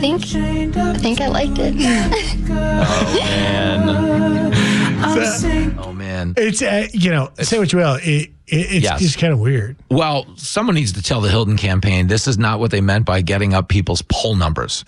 think I liked it. Oh man. It's say what you will. It's just kind of weird. Well, someone needs to tell the Hilton campaign this is not what they meant by getting up people's poll numbers.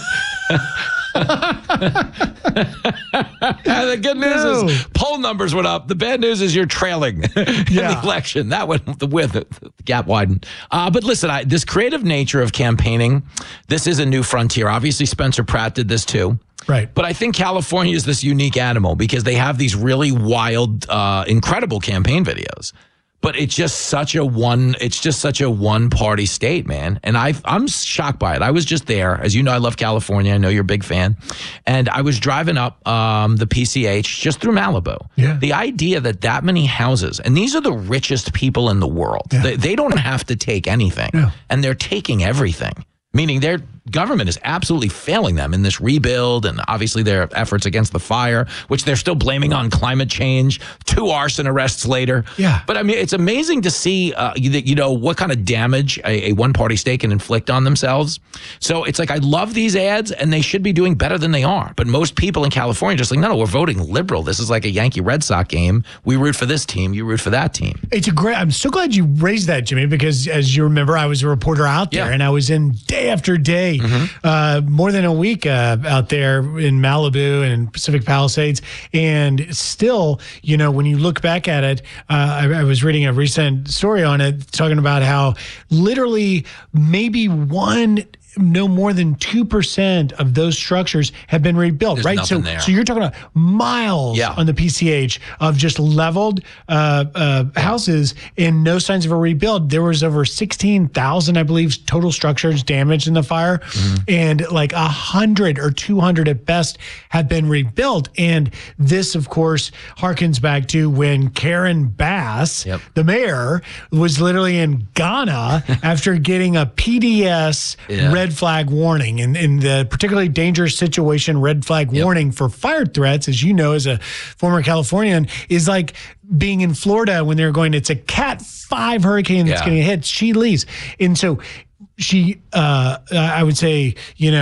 The good news is poll numbers went up. The bad news is you're trailing in the election. That went the gap widened. But listen, this creative nature of campaigning, this is a new frontier. Obviously, Spencer Pratt did this too. Right. But I think California is this unique animal because they have these really wild, incredible campaign videos. But it's just such a one-party state, man. And I'm shocked by it. I was just there. As you know, I love California. I know you're a big fan. And I was driving up the PCH just through Malibu. Yeah. The idea that many houses, and these are the richest people in the world. Yeah. They don't have to take anything. Yeah. And they're taking everything. Meaning their government is absolutely failing them in this rebuild and obviously their efforts against the fire, which they're still blaming on climate change, 2 arson arrests later. Yeah. But I mean, it's amazing to see, what kind of damage a one-party state can inflict on themselves. So it's like, I love these ads and they should be doing better than they are. But most people in California are just like, no, we're voting liberal. This is like a Yankee Red Sox game. We root for this team. You root for that team. I'm so glad you raised that, Jimmy, because as you remember, I was a reporter out there and I was in day after day, more than a week out there in Malibu and Pacific Palisades. And still, when you look back at it, I was reading a recent story on it talking about how literally maybe no more than 2% of those structures have been rebuilt. There's right? So you're talking about miles on the PCH of just leveled houses and no signs of a rebuild. There was over 16,000, I believe, total structures damaged in the fire, and like 100 or 200 at best have been rebuilt. And this, of course, harkens back to when Karen Bass, the mayor, was literally in Ghana after getting a PDS red flag warning, and in the particularly dangerous situation, red flag warning for fire threats, as you know, as a former Californian, is like being in Florida when they're going, it's a Cat 5 hurricane that's going to hit. She leaves. And so she, I would say,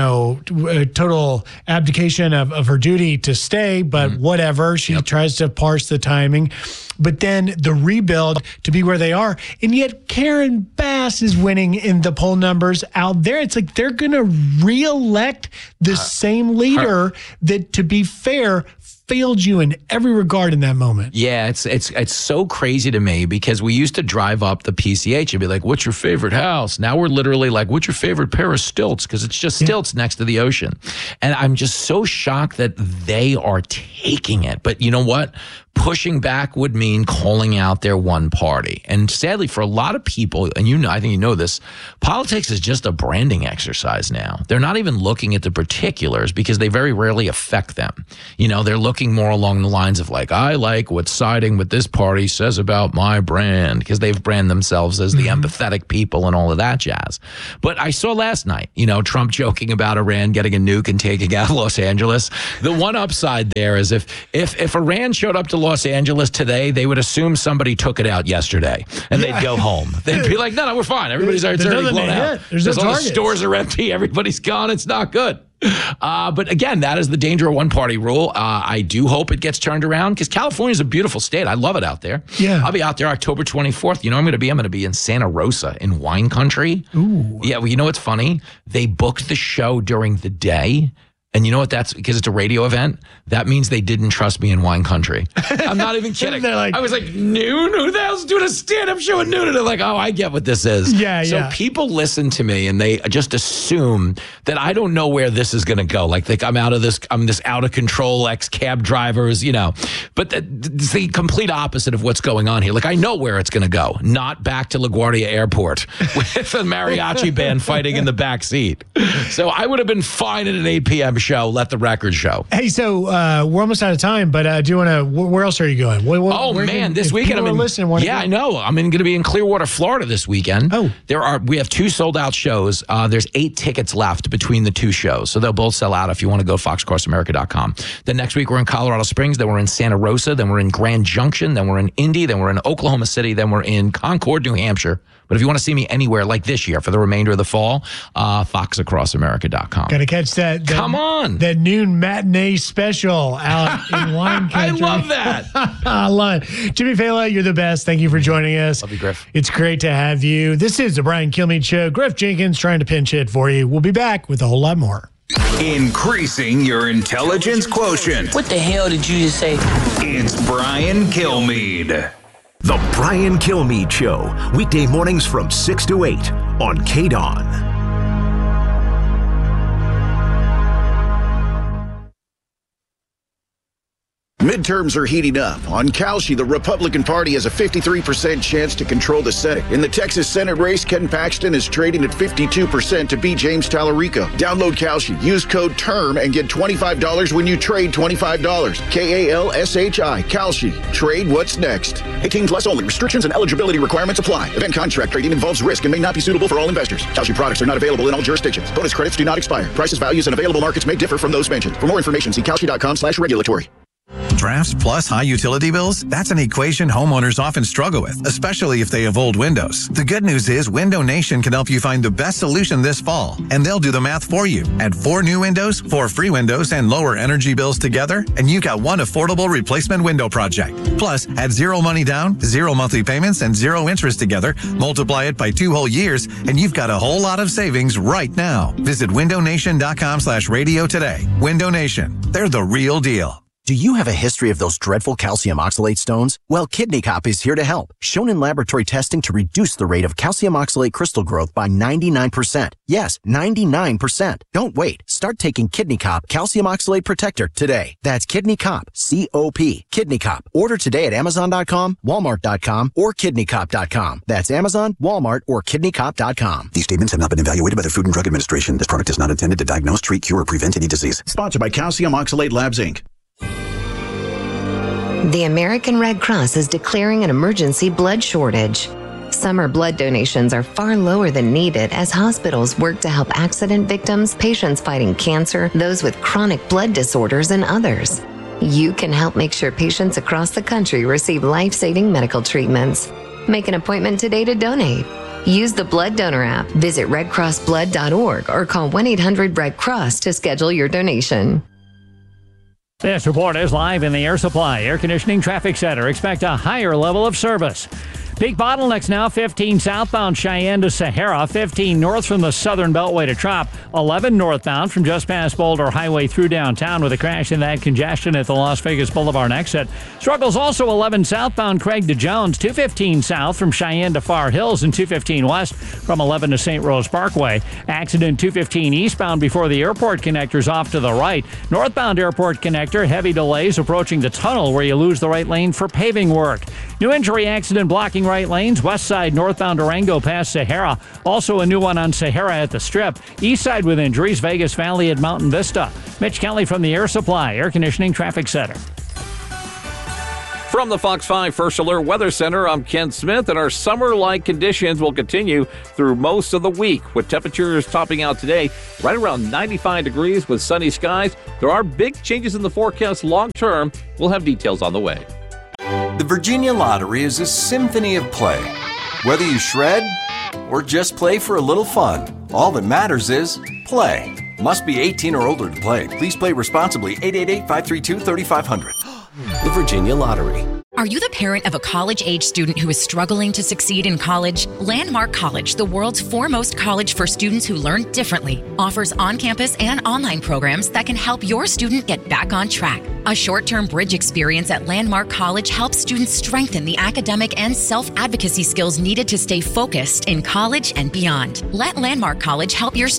a total abdication of her duty to stay, but whatever. She tries to parse the timing. But then the rebuild to be where they are. And yet Karen Bass is winning in the poll numbers out there. It's like they're going to reelect the same leader that, to be fair, failed you in every regard in that moment. Yeah, it's so crazy to me because we used to drive up the PCH and be like, what's your favorite house? Now we're literally like, what's your favorite pair of stilts? Because it's just stilts next to the ocean. And I'm just so shocked that they are taking it. But you know what? Pushing back would mean calling out their one party. And sadly, for a lot of people, and I think you know this, politics is just a branding exercise now. They're not even looking at the particulars because they very rarely affect them. They're looking more along the lines of like, I like what siding with this party says about my brand, because they've branded themselves as the empathetic people and all of that jazz. But I saw last night, Trump joking about Iran getting a nuke and taking out Los Angeles. The one upside there is if Iran showed up to Los Angeles today, they would assume somebody took it out yesterday and they'd go home. They'd be like, no, we're fine. Everybody's already blown out. There's all the stores are empty. Everybody's gone. It's not good. But again, that is the danger of one-party rule. I do hope it gets turned around because California is a beautiful state. I love it out there. Yeah. I'll be out there October 24th. I'm going to be in Santa Rosa in wine country. Ooh. Yeah. Well, you know what's funny? They booked the show during the day. And you know what? That's because it's a radio event. That means they didn't trust me in wine country. I'm not even kidding. I was like, noon? Who the hell's doing a stand-up show at noon? And they're like, oh, I get what this is. So people listen to me and they just assume that I don't know where this is going to go. Like I'm this out of control ex-cab drivers, But it's the complete opposite of what's going on here. Like I know where it's going to go. Not back to LaGuardia Airport with a mariachi band fighting in the back seat. So I would have been fine at an 8 p.m. show. Let the record show. Hey, so we're almost out of time, but do you want to? Where else are you going? This weekend I'm in. I know. I'm going to be in Clearwater, Florida this weekend. Oh, we have 2 sold out shows. There's 8 tickets left between the 2 shows, so they'll both sell out if you want to go foxcrossamerica.com. Then next week we're in Colorado Springs. Then we're in Santa Rosa. Then we're in Grand Junction. Then we're in Indy. Then we're in Oklahoma City. Then we're in Concord, New Hampshire. But if you want to see me anywhere, like this year for the remainder of the fall, foxacrossamerica.com. Got to catch that. Come on. That noon matinee special out in wine country. I love that. I love it. Jimmy Fela, you're the best. Thank you for joining us. Love you, Griff. It's great to have you. This is the Brian Kilmeade Show. Griff Jenkins trying to pinch hit for you. We'll be back with a whole lot more. Increasing your intelligence quotient. What the hell did you just say? It's Brian Kilmeade. The Brian Kilmeade Show. Weekday mornings from 6 to 8 on KDON. Midterms are heating up. On Kalshi, the Republican Party has a 53% chance to control the Senate. In the Texas Senate race, Ken Paxton is trading at 52% to beat James Tallarico. Download Kalshi, use code TERM, and get $25 when you trade $25. KALSHI, Kalshi. Trade what's next. 18 plus only. Restrictions and eligibility requirements apply. Event contract trading involves risk and may not be suitable for all investors. Kalshi products are not available in all jurisdictions. Bonus credits do not expire. Prices, values, and available markets may differ from those mentioned. For more information, see kalshi.com/regulatory. Drafts plus high utility bills? That's an equation homeowners often struggle with, especially if they have old windows. The good news is Window Nation can help you find the best solution this fall, and they'll do the math for you. Add 4 new windows, 4 free windows, and lower energy bills together, and you got one affordable replacement window project. Plus, add 0 money down, 0 monthly payments, and 0 interest together, multiply it by 2 whole years, and you've got a whole lot of savings right now. Visit windownation.com/radio today. Window Nation. They're the real deal. Do you have a history of those dreadful calcium oxalate stones? Well, Kidney Cop is here to help. Shown in laboratory testing to reduce the rate of calcium oxalate crystal growth by 99%. Yes, 99%. Don't wait. Start taking Kidney Cop Calcium Oxalate Protector today. That's Kidney Cop, C-O-P. Kidney Cop. Order today at Amazon.com, Walmart.com, or KidneyCop.com. That's Amazon, Walmart, or KidneyCop.com. These statements have not been evaluated by the Food and Drug Administration. This product is not intended to diagnose, treat, cure, or prevent any disease. Sponsored by Calcium Oxalate Labs, Inc. The American Red Cross is declaring an emergency blood shortage. Summer blood donations are far lower than needed as hospitals work to help accident victims, patients fighting cancer, those with chronic blood disorders, and others. You can help make sure patients across the country receive life-saving medical treatments. Make an appointment today to donate. Use the Blood Donor app, visit redcrossblood.org, or call 1-800-RED-CROSS to schedule your donation. This report is live in the Air Supply Air Conditioning Traffic Center. Expect a higher level of service. Peak bottlenecks now, 15 southbound Cheyenne to Sahara, 15 north from the southern beltway to Trop, 11 northbound from just past Boulder Highway through downtown with a crash in that congestion at the Las Vegas Boulevard exit. Struggles also 11 southbound Craig to Jones, 215 south from Cheyenne to Far Hills, and 215 west from 11 to St. Rose Parkway. Accident 215 eastbound before the airport connectors off to the right. Northbound airport connector, heavy delays approaching the tunnel where you lose the right lane for paving work. New injury accident blocking right lanes, west side northbound Durango past Sahara. Also a new one on Sahara at the Strip. East side with injuries, Vegas Valley at Mountain Vista. Mitch Kelly from the Air Supply Air Conditioning Traffic Center. From the Fox 5 First Alert Weather Center, I'm Ken Smith, and our summer-like conditions will continue through most of the week, with temperatures topping out today right around 95 degrees with sunny skies. There are big changes in the forecast long-term. We'll have details on the way. The Virginia Lottery is a symphony of play. Whether you shred or just play for a little fun, all that matters is play. Must be 18 or older to play. Please play responsibly. 888-532-3500. The Virginia Lottery. Are you the parent of a college-age student who is struggling to succeed in college? Landmark College, the world's foremost college for students who learn differently, offers on-campus and online programs that can help your student get back on track. A short-term bridge experience at Landmark College helps students strengthen the academic and self-advocacy skills needed to stay focused in college and beyond. Let Landmark College help your